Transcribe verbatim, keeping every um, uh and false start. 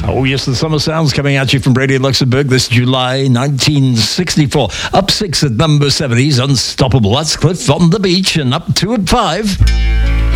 Oh, yes, the summer sounds coming at you from Radio Luxembourg this July nineteen sixty-four. Up six at number seven, he's Unstoppable. That's Cliff on the Beach, and up two at five.